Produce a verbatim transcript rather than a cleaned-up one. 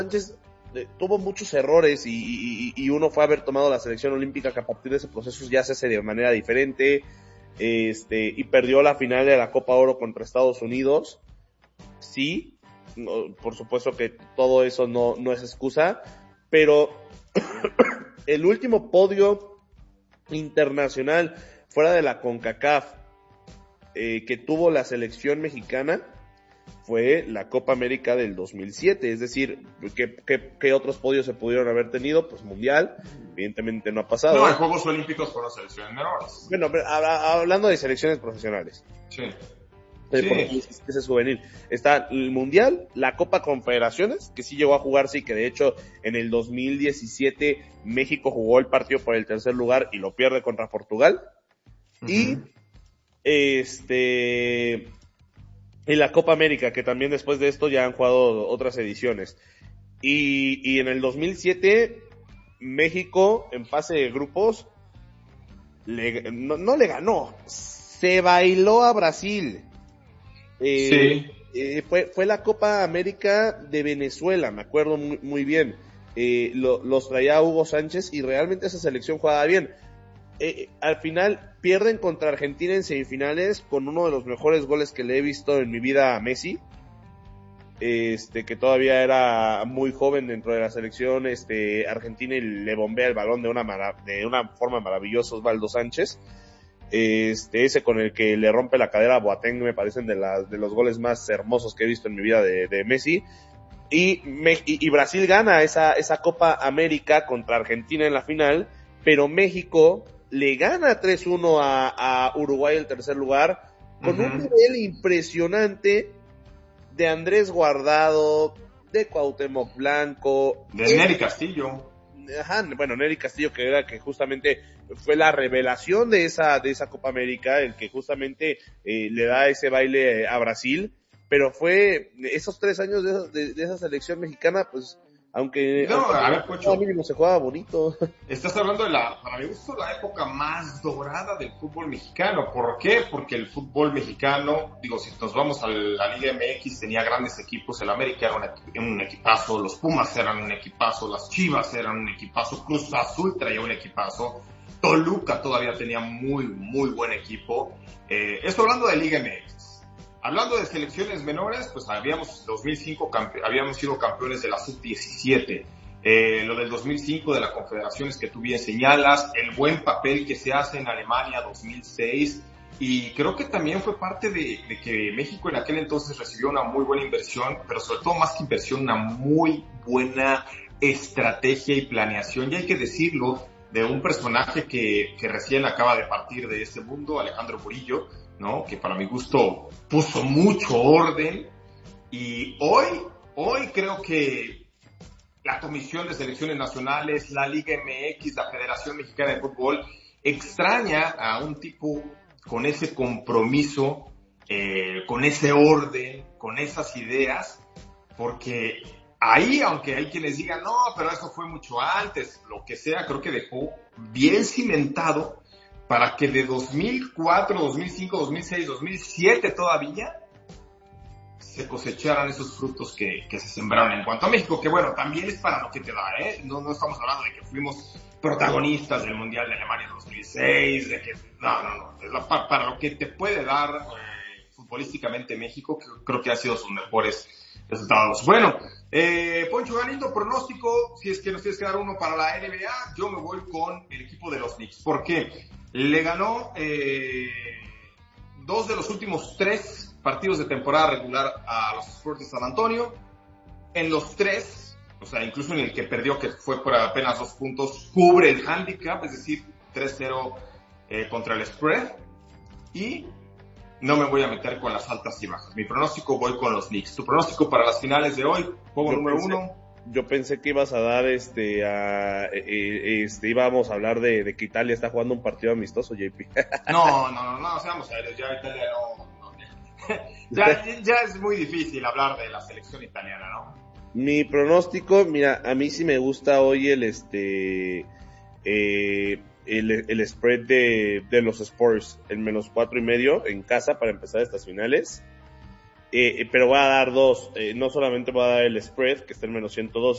Sánchez eh, tuvo muchos errores y, y, y uno fue haber tomado la selección olímpica, que a partir de ese proceso ya se hace de manera diferente, este, y perdió la final de la Copa Oro contra Estados Unidos. Sí, no, por supuesto que todo eso no, no es excusa, pero el último podio internacional fuera de la CONCACAF eh, que tuvo la selección mexicana fue la Copa América del dos mil siete, es decir, ¿qué, qué, qué otros podios se pudieron haber tenido? Pues Mundial, evidentemente no ha pasado. No, en Juegos Olímpicos fueron selecciones menores. Bueno, pero, hablando de selecciones profesionales. Sí. Eh, sí. Ese es juvenil. Está el Mundial, la Copa Confederaciones, que sí llegó a jugarse y que de hecho en el dos mil diecisiete México jugó el partido por el tercer lugar y lo pierde contra Portugal. Uh-huh. Y este... Y la Copa América, que también después de esto ya han jugado otras ediciones. Y, y en el dos mil siete, México, en fase de grupos, le, no, no le ganó, se bailó a Brasil. Eh, sí. Eh, fue, fue la Copa América de Venezuela, me acuerdo muy, muy bien. Eh, lo, los traía Hugo Sánchez y realmente esa selección jugaba bien. Eh, al final pierden contra Argentina en semifinales con uno de los mejores goles que le he visto en mi vida a Messi, este que todavía era muy joven dentro de la selección este argentina y le bombea el balón de una marav- de una forma maravillosa Osvaldo Sánchez, este ese con el que le rompe la cadera a Boateng, me parecen de las de los goles más hermosos que he visto en mi vida de, de Messi. Y, me, y, y Brasil gana esa esa Copa América contra Argentina en la final, pero México le gana tres uno a, a Uruguay el tercer lugar, con uh-huh. un nivel impresionante de Andrés Guardado, de Cuauhtémoc Blanco, de es, Nery Castillo. Ajá, bueno, Nery Castillo, que era que justamente fue la revelación de esa de esa Copa América, el que justamente eh, le da ese baile a Brasil, pero fue esos tres años de, de, de esa selección mexicana, pues aunque, no, aunque a ver, Pocho, mínimo se jugaba bonito. Estás hablando de la, para mi gusto, la época más dorada del fútbol mexicano. ¿Por qué? Porque el fútbol mexicano, digo, si nos vamos a la Liga M X, tenía grandes equipos. El América era un, un equipazo, los Pumas eran un equipazo, las Chivas eran un equipazo, Cruz Azul traía un equipazo, Toluca todavía tenía muy, muy buen equipo. Eh, esto hablando de Liga M X. Hablando de selecciones menores, pues habíamos dos mil cinco campe- habíamos sido campeones de la sub diecisiete. Eh, lo del dos mil cinco de la Confederaciones que tú bien señalas, el buen papel que se hace en Alemania dos mil seis, y creo que también fue parte de, de que México en aquel entonces recibió una muy buena inversión, pero sobre todo más que inversión, una muy buena estrategia y planeación, y hay que decirlo, de un personaje que, que recién acaba de partir de este mundo, Alejandro Murillo, ¿no? Que para mi gusto puso mucho orden, y hoy, hoy creo que la Comisión de Selecciones Nacionales, la Liga M X, la Federación Mexicana de Fútbol, extraña a un tipo con ese compromiso, eh, con ese orden, con esas ideas, porque ahí, aunque hay quienes digan, no, pero eso fue mucho antes, lo que sea, creo que dejó bien cimentado para que de dos mil cuatro, dos mil cinco, dos mil seis, dos mil siete todavía se cosecharan esos frutos que, que se sembraron en cuanto a México, que bueno, también es para lo que te da, ¿eh? No, no estamos hablando de que fuimos protagonistas del Mundial de Alemania dos mil seis, de que, no, no, no, es la, para, para lo que te puede dar eh, futbolísticamente México, que creo que han sido sus mejores resultados. Bueno, eh, Poncho Galindo, pronóstico, si es que nos tienes que dar uno para la N B A, yo me voy con el equipo de los Knicks. ¿Por qué? Le ganó eh, dos de los últimos tres partidos de temporada regular a los Spurs de San Antonio. En los tres, o sea, incluso en el que perdió, que fue por apenas dos puntos, cubre el handicap, es decir, tres cero eh, contra el spread. Y no me voy a meter con las altas y bajas. Mi pronóstico, voy con los Knicks. ¿Tu pronóstico para las finales de hoy? Juego número pensé, uno. Yo pensé que ibas a dar este a eh, este íbamos a hablar de, de que Italia está jugando un partido amistoso, J P. No, no, no, no, seamos serios, ya Italia no, no ya, ya es muy difícil hablar de la selección italiana, ¿no? Mi pronóstico, mira, a mí sí me gusta hoy el este eh, el, el spread de, de los Spurs, el menos cuatro y medio en casa para empezar estas finales. Eh, pero voy a dar dos, eh, no solamente voy a dar el spread, que está en menos ciento dos,